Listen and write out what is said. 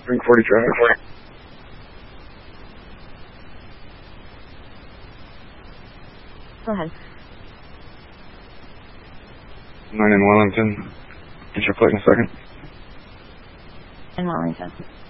Spring 40 traffic. Go ahead. 9 in Wellington. Get your plate in a second. In Wellington.